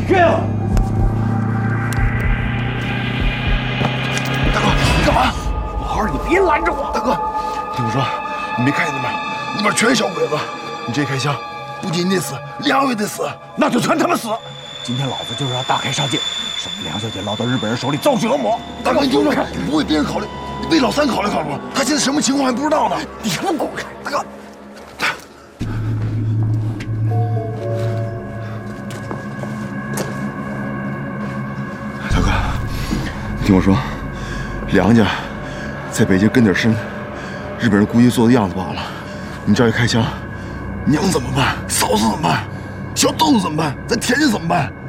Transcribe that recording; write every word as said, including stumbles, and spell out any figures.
去啊！ 大哥，你干嘛？ 我好，你别拦着我！ 大哥，听我说，你没看见那边，那边全是小鬼子，你这一开枪，不仅你得死，梁也得死， 那就全他妈死！今天老子就是要大开杀戒，省得梁小姐落到日本人手里遭折磨。 大哥，你听我说，你不为别人考虑，你为老三考虑考虑吧。他现在什么情况还不知道呢。 你他妈滚开！ 大哥。大哥，你听我说，梁家在北京跟点深，日本人故意做的样子罢了。你这要一开枪，娘怎么办？嫂子怎么办？小豆子怎么办？咱田家怎么办？